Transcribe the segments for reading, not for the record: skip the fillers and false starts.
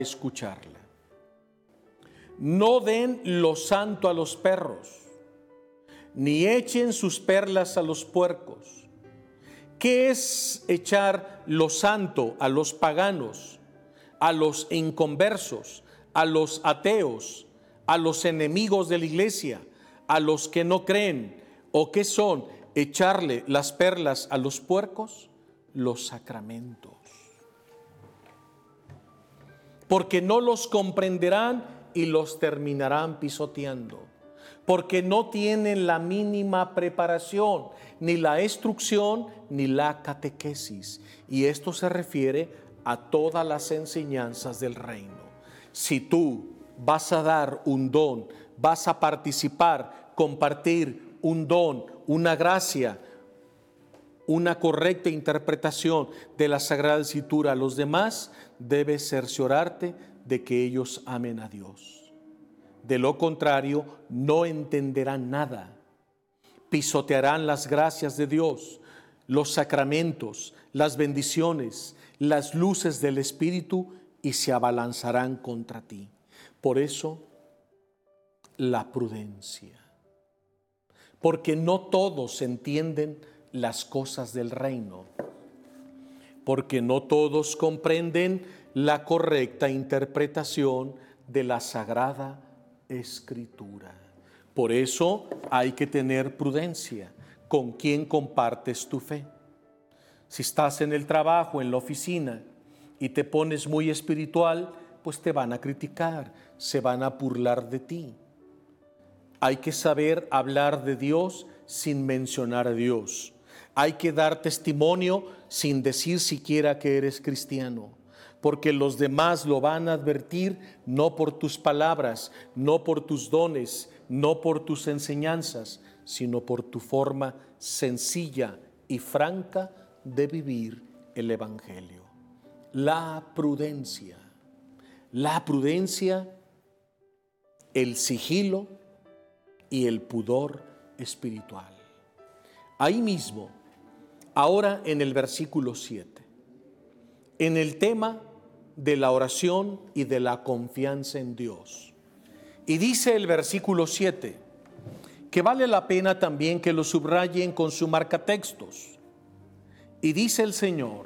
escucharla. No den lo santo a los perros, ni echen sus perlas a los puercos. ¿Qué es echar lo santo a los paganos, a los inconversos, a los ateos, a los enemigos de la iglesia, a los que no creen? ¿O qué son echarle las perlas a los puercos? Los sacramentos. Porque no los comprenderán y los terminarán pisoteando. Porque no tienen la mínima preparación, ni la instrucción, ni la catequesis. Y esto se refiere a todas las enseñanzas del reino. Si tú vas a dar un don, vas a participar, compartir un don, una gracia, una correcta interpretación de la Sagrada Escritura a los demás, debes cerciorarte de que ellos amen a Dios. De lo contrario, no entenderán nada. Pisotearán las gracias de Dios, los sacramentos, las bendiciones, las luces del Espíritu y se abalanzarán contra ti. Por eso, la prudencia. Porque no todos entienden las cosas del reino. Porque no todos comprenden la correcta interpretación de la Sagrada Escritura. Por eso hay que tener prudencia con quién compartes tu fe. Si estás en el trabajo, en la oficina, y te pones muy espiritual, pues te van a criticar, se van a burlar de ti. Hay que saber hablar de Dios sin mencionar a Dios. Hay que dar testimonio sin decir siquiera que eres cristiano, porque los demás lo van a advertir no por tus palabras, no por tus dones, no por tus enseñanzas, sino por tu forma sencilla y franca de vivir el Evangelio. La prudencia, el sigilo y el pudor espiritual. Ahí mismo, ahora en el versículo 7, en el tema de la oración y de la confianza en Dios. Y dice el versículo 7, que vale la pena también que lo subrayen con su marcatextos. Y dice el Señor,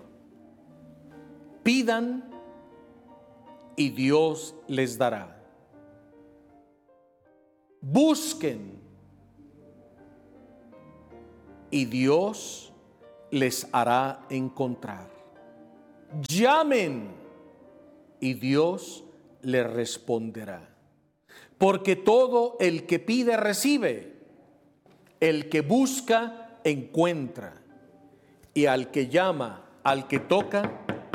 pidan y Dios les dará. Busquen y Dios les hará encontrar. Llamen y Dios les responderá. Porque todo el que pide recibe, el que busca encuentra, y al que llama, al que toca,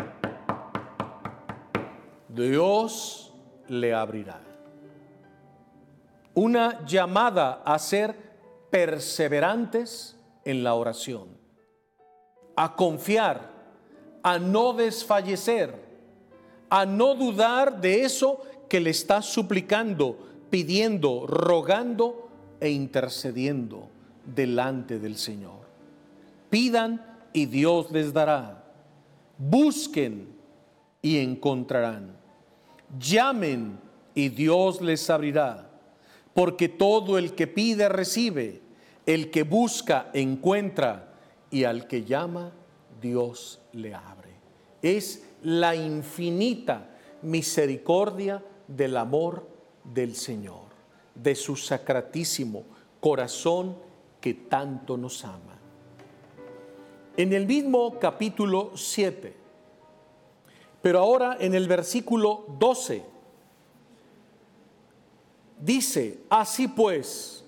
Dios le abrirá. Una llamada a ser perseverantes en la oración, a confiar, a no desfallecer, a no dudar de eso que le estás suplicando, pidiendo, rogando e intercediendo delante del Señor. Pidan y Dios les dará. Busquen y encontrarán. Llamen y Dios les abrirá. Porque todo el que pide recibe, el que busca encuentra, y al que llama Dios le abre. Es la infinita misericordia del amor del Señor, de su sacratísimo corazón que tanto nos ama. En el mismo capítulo 7, pero ahora en el versículo 12, dice, así pues,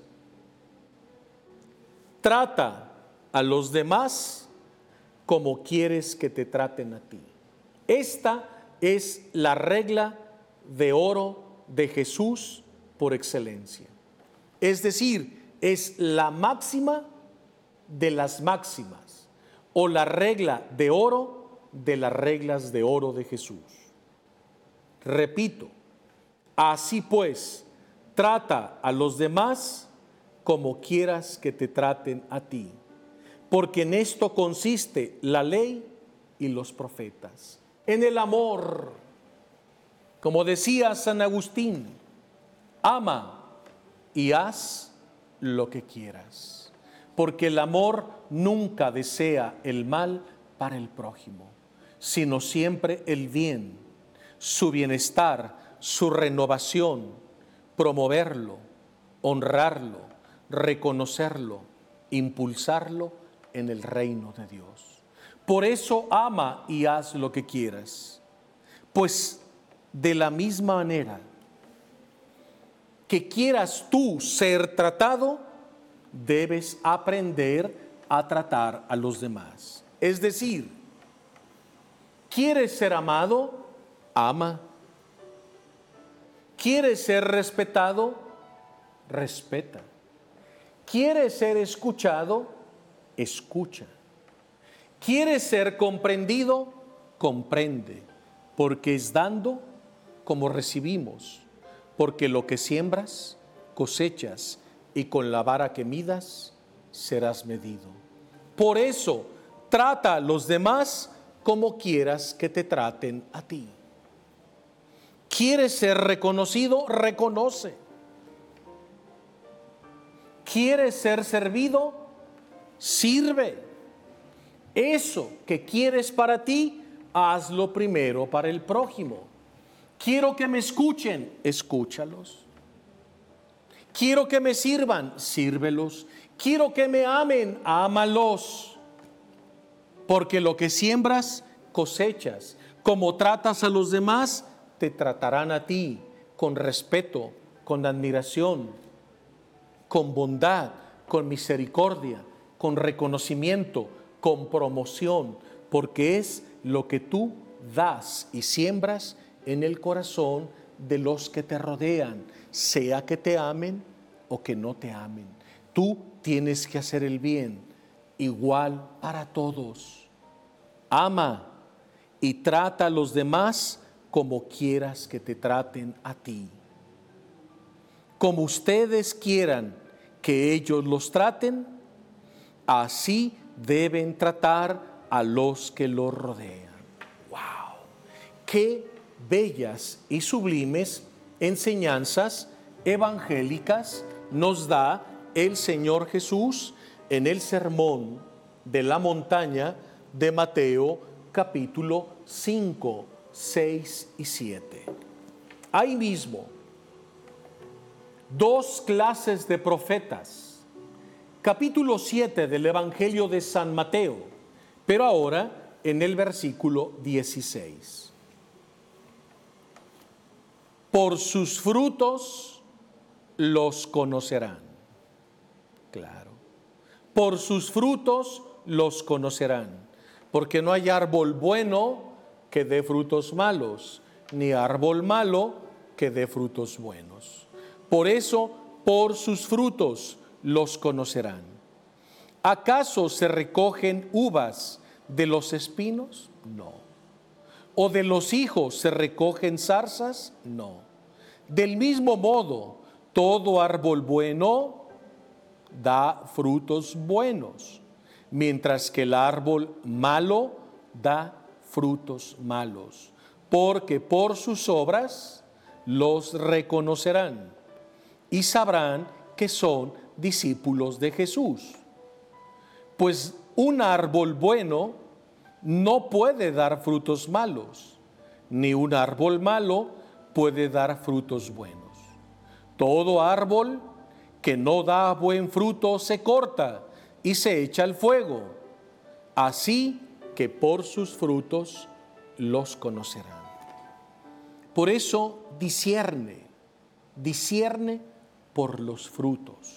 trata a los demás como quieres que te traten a ti. Esta es la regla de oro de Jesús por excelencia. Es decir, es la máxima de las máximas, o la regla de oro de las reglas de oro de Jesús. Repito, así pues, trata a los demás como quieras que te traten a ti, porque en esto consiste la ley y los profetas, en el amor. Como decía San Agustín, ama y haz lo que quieras, porque el amor nunca desea el mal para el prójimo, sino siempre el bien, su bienestar, su renovación, promoverlo, honrarlo, reconocerlo, impulsarlo en el reino de Dios. Por eso ama y haz lo que quieras, pues de la misma manera que quieras tú ser tratado, debes aprender a tratar a los demás. Es decir, ¿quieres ser amado? Ama. ¿Quieres ser respetado? Respeta. ¿Quieres ser escuchado? Escucha. ¿Quieres ser comprendido? Comprende, porque es dando como recibimos, porque lo que siembras, cosechas, y con la vara que midas, serás medido. Por eso, trata a los demás como quieras que te traten a ti. ¿Quieres ser reconocido? Reconoce. ¿Quieres ser servido? Sirve. Eso que quieres para ti, hazlo primero para el prójimo. Quiero que me escuchen, escúchalos. Quiero que me sirvan, sírvelos. Quiero que me amen, ámalos. Porque lo que siembras, cosechas. Como tratas a los demás, te tratarán a ti con respeto, con admiración, con bondad, con misericordia, con reconocimiento, con promoción, porque es lo que tú das y siembras en el corazón de los que te rodean, sea que te amen o que no te amen. Tú tienes que hacer el bien, igual para todos. Ama y trata a los demás como quieras que te traten a ti. Como ustedes quieran que ellos los traten, así deben tratar a los que los rodean. ¡Wow! ¡Qué bellas y sublimes enseñanzas evangélicas nos da el Señor Jesús en el Sermón de la Montaña de Mateo capítulo 5, 6 y 7. Ahí mismo, dos clases de profetas. Capítulo 7 del Evangelio de San Mateo, pero ahora en el versículo 16. Por sus frutos los conocerán. Claro. Por sus frutos los conocerán. Porque no hay árbol bueno que dé frutos malos, ni árbol malo que dé frutos buenos. Por eso, por sus frutos los conocerán. ¿Acaso se recogen uvas de los espinos? No. ¿O de los higos se recogen zarzas? No. Del mismo modo, todo árbol bueno da frutos buenos, mientras que el árbol malo da frutos malos, porque por sus obras los reconocerán y sabrán que son discípulos de Jesús. Pues un árbol bueno no puede dar frutos malos, ni un árbol malo puede dar frutos buenos. Todo árbol que no da buen fruto se corta y se echa al fuego. Así que por sus frutos los conocerán. Por eso discierne por los frutos.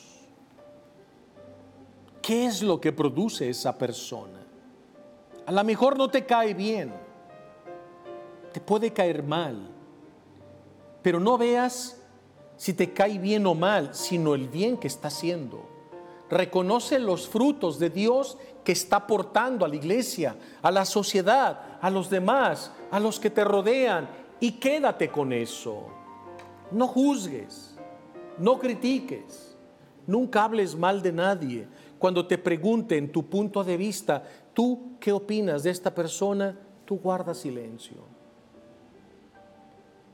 ¿Qué es lo que produce esa persona? A lo mejor no te cae bien, te puede caer mal, pero no veas si te cae bien o mal, sino el bien que está haciendo. Reconoce los frutos de Dios que está aportando a la iglesia, a la sociedad, a los demás, a los que te rodean, y quédate con eso. No juzgues, no critiques, nunca hables mal de nadie. Cuando te pregunten tu punto de vista, ¿tú qué opinas de esta persona? Tú guarda silencio.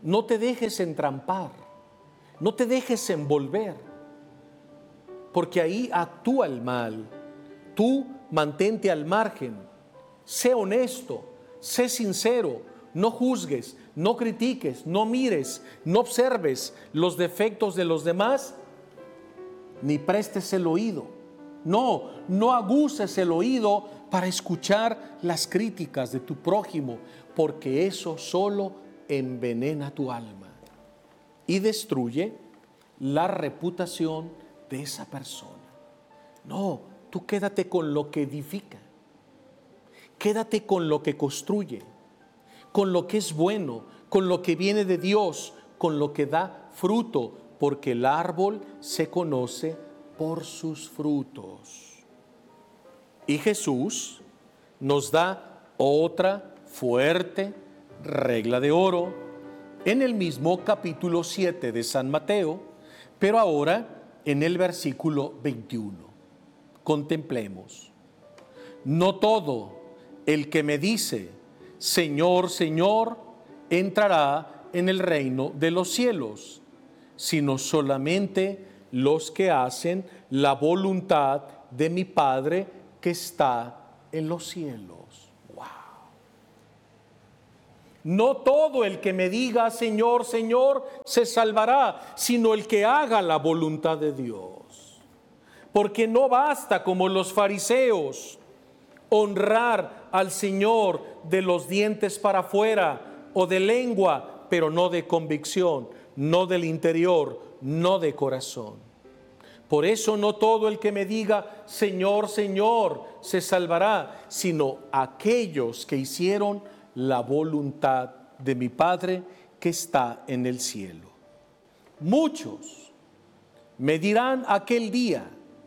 no te dejes entrampar, no te dejes envolver, porque ahí actúa el mal. Tú mantente al margen, sé honesto, sé sincero, no juzgues, no critiques, no mires, no observes los defectos de los demás, ni prestes el oído. No aguces el oído para escuchar las críticas de tu prójimo, porque eso solo envenena tu alma y destruye la reputación de esa persona. No, tú quédate con lo que edifica, quédate con lo que construye, con lo que es bueno, con lo que viene de Dios, con lo que da fruto, porque el árbol se conoce por sus frutos. Y Jesús nos da otra fuerte regla de oro en el mismo capítulo 7 de San Mateo, pero ahora en el versículo 21. Contemplemos. No todo el que me dice, Señor, Señor, entrará en el reino de los cielos, sino solamente los que hacen la voluntad de mi Padre que está en los cielos. ¡Wow! No todo el que me diga, Señor, Señor, se salvará, sino el que haga la voluntad de Dios. Porque no basta, como los fariseos, honrar al Señor de los dientes para afuera o de lengua, pero no de convicción, no del interior, no de corazón. Por eso no todo el que me diga, Señor, Señor, se salvará, sino aquellos que hicieron la voluntad de mi Padre que está en el cielo. Muchos me dirán aquel día,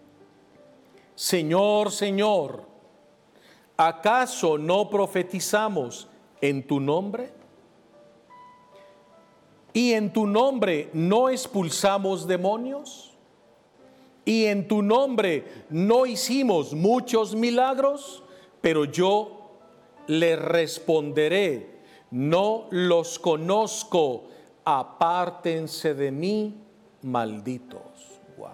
Señor, Señor, ¿acaso no profetizamos en tu nombre? ¿Y en tu nombre no expulsamos demonios? ¿Y en tu nombre no hicimos muchos milagros? Pero yo le responderé, no los conozco, apártense de mí, malditos. Wow.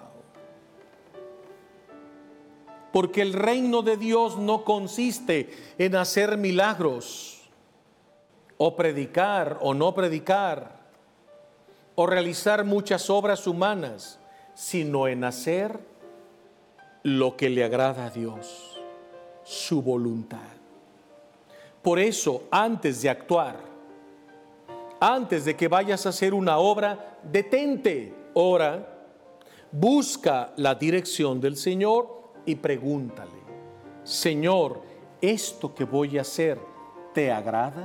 Porque el reino de Dios no consiste en hacer milagros, o predicar o no predicar, o realizar muchas obras humanas, sino en hacer lo que le agrada a Dios, su voluntad. Por eso, antes de actuar, antes de que vayas a hacer una obra, detente, ora, busca la dirección del Señor y pregúntale, Señor, ¿esto que voy a hacer te agrada?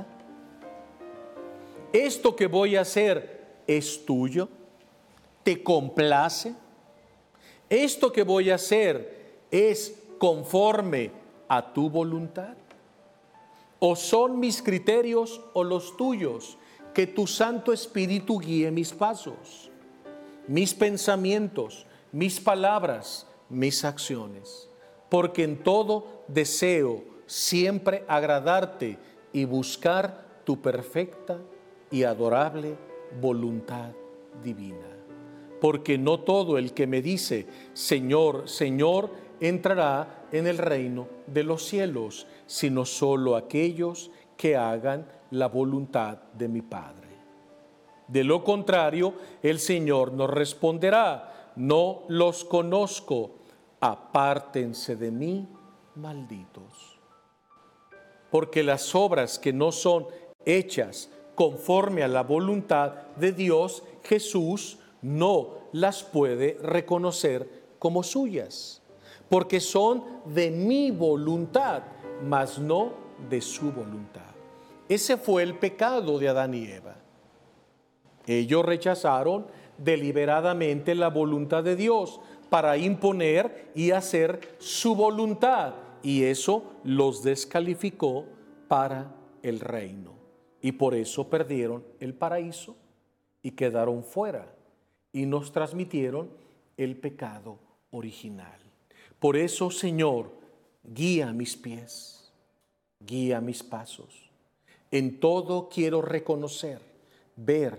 ¿Esto que voy a hacer es tuyo? ¿Te complace? ¿Esto que voy a hacer es conforme a tu voluntad? ¿O son mis criterios o los tuyos? Que tu Santo Espíritu guíe mis pasos, mis pensamientos, mis palabras, mis acciones. Porque en todo deseo siempre agradarte y buscar tu perfecta y adorable voluntad divina. Porque no todo el que me dice, Señor, Señor, entrará en el reino de los cielos, sino solo aquellos que hagan la voluntad de mi Padre. De lo contrario, el Señor nos responderá, no los conozco, apártense de mí, malditos. Porque las obras que no son hechas conforme a la voluntad de Dios, Jesús no las puede reconocer como suyas, porque son de mi voluntad, mas no de su voluntad. Ese fue el pecado de Adán y Eva. Ellos rechazaron deliberadamente la voluntad de Dios para imponer y hacer su voluntad, y eso los descalificó para el reino. Y por eso perdieron el paraíso y quedaron fuera, y nos transmitieron el pecado original. Por eso, Señor, guía mis pies, guía mis pasos. En todo quiero reconocer, ver